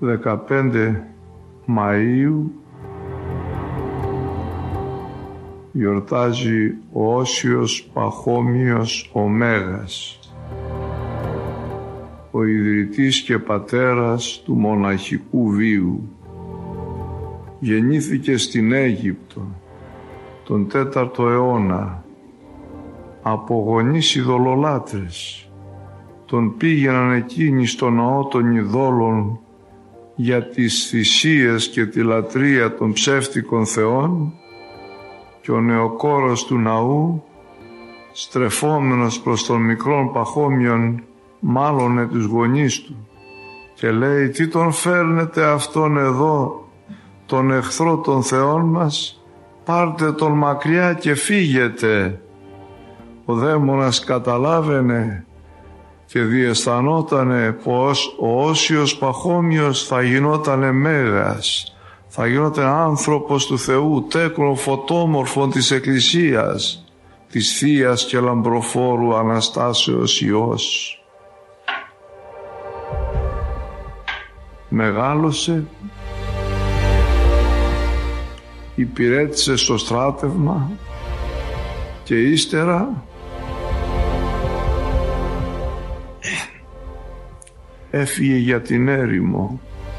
15 Μαΐου γιορτάζει ο Όσιος Παχώμιος ο Μέγας, ο ιδρυτής και πατέρας του μοναχικού βίου. Γεννήθηκε στην Αίγυπτο τον 4ο αιώνα από γονείς ειδωλολάτρες. Τον πήγαιναν εκείνοι στο ναό των ειδόλων για τις θυσίες και τη λατρεία των ψεύτικων θεών, και ο νεοκόρος του ναού, στρεφόμενος προς τον μικρόν Παχώμιον, μάλωνε τους γονείς του και λέει: «Τι τον φέρνετε αυτόν εδώ, τον εχθρό των θεών μας? Πάρτε τον μακριά και φύγετε». Ο δαίμονας καταλάβαινε και διαισθανότανε πως ο Όσιος Παχώμιος θα γινότανε μέγας, θα γινόταν άνθρωπος του Θεού, τέκνο φωτόμορφων της Εκκλησίας, της Θείας και λαμπροφόρου Αναστάσεως Υιός. Μεγάλωσε, υπηρέτησε στο στράτευμα και ύστερα έφυγε για την έρημο.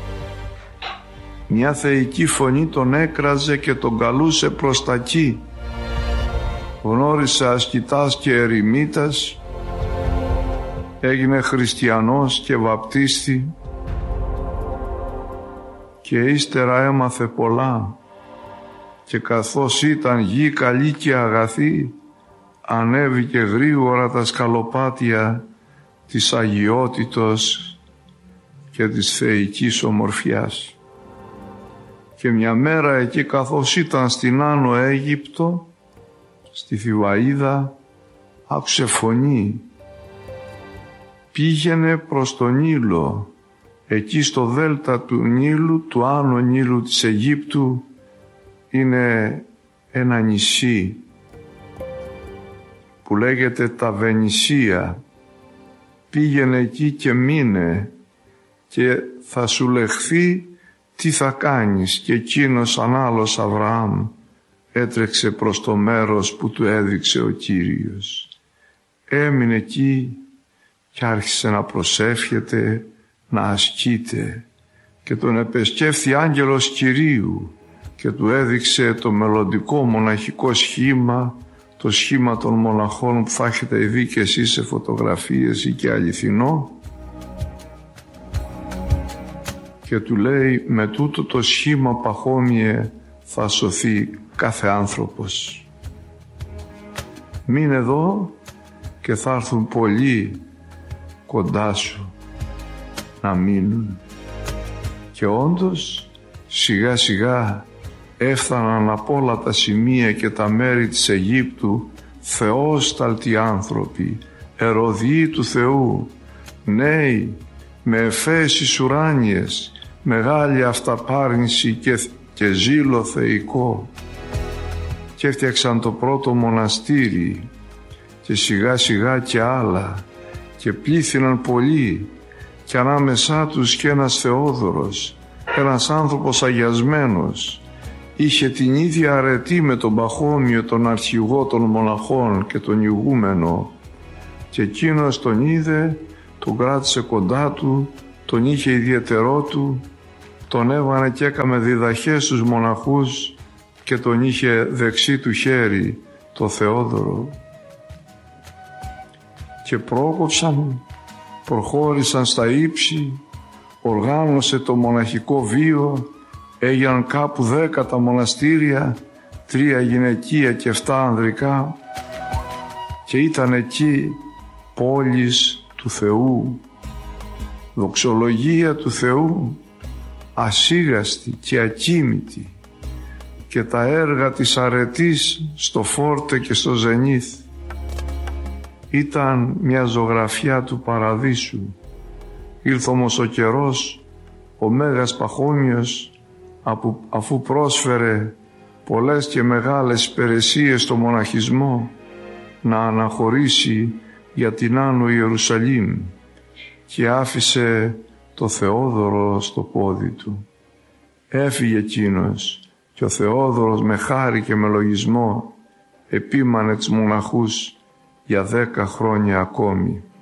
Μια θεϊκή φωνή τον έκραζε και τον καλούσε προς τα εκεί. Γνώρισε ασκητάς και ερημίτας, έγινε χριστιανός και βαπτίστη και ύστερα έμαθε πολλά, και καθώς ήταν γη καλή και αγαθή, ανέβηκε γρήγορα τα σκαλοπάτια της αγιότητος και της θεϊκής ομορφιάς. Και μια μέρα εκεί, καθώς ήταν στην Άνω Αίγυπτο, στη Θηβαΐδα, άκουσε φωνή. Πήγαινε προς τον Νείλο. Εκεί στο δέλτα του Νείλου, του Άνω Νείλου της Αιγύπτου, είναι ένα νησί που λέγεται τα Βενησία. Πήγαινε εκεί και μείνε και θα σου λεχθεί τι θα κάνεις. Και εκείνος σαν άλλος Αβραάμ έτρεξε προς το μέρος που του έδειξε ο Κύριος. Έμεινε εκεί και άρχισε να προσεύχεται, να ασκείται, και τον επεσκέφθη άγγελος Κυρίου και του έδειξε το μελλοντικό μοναχικό σχήμα, το σχήμα των μοναχών που θα έχετε δει και εσείς σε φωτογραφίες ή και αληθινό, και του λέει: με τούτο το σχήμα, Παχώμιε, θα σωθεί κάθε άνθρωπος. Μείνε εδώ και θα έρθουν πολλοί κοντά σου να μείνουν. Και όντως σιγά σιγά έφταναν από όλα τα σημεία και τα μέρη της Αιγύπτου θεόσταλτοι άνθρωποι, ερωδιοί του Θεού, νέοι με εφέσεις ουράνιες, μεγάλη αυταπάρνηση και ζήλο θεϊκό, και έφτιαξαν το πρώτο μοναστήρι και σιγά σιγά και άλλα, και πλήθυναν πολλοί, και ανάμεσά τους και ένας Θεόδωρος, ένας άνθρωπος αγιασμένος, είχε την ίδια αρετή με τον Παχώμιο, τον αρχηγό των μοναχών και τον ηγούμενο, και εκείνος τον είδε, τον κράτησε κοντά του, τον είχε ιδιαιτερό του, τον έβανε και έκαμε διδαχές στους μοναχούς και τον είχε δεξί του χέρι, το Θεόδωρο. Και πρόκοψαν, προχώρησαν στα ύψη, οργάνωσε το μοναχικό βίο, έγιναν κάπου 10 τα μοναστήρια, 3 γυναικεία και 7 ανδρικά, και ήταν εκεί πόλεις του Θεού, δοξολογία του Θεού, ασίγαστη και ακίμητη, και τα έργα της αρετής στο Φόρτε και στο Ζενίθ. Ήταν μια ζωγραφιά του παραδείσου. Ήρθε όμως ο καιρός, ο Μέγας Παχώμιος, αφού πρόσφερε πολλές και μεγάλες υπηρεσίες στο μοναχισμό, να αναχωρήσει για την Άνω Ιερουσαλήμ, και άφησε το Θεόδωρο στο πόδι του. Έφυγε εκείνος και ο Θεόδωρος με χάρη και με λογισμό επίμανε τους μοναχούς για 10 χρόνια ακόμη.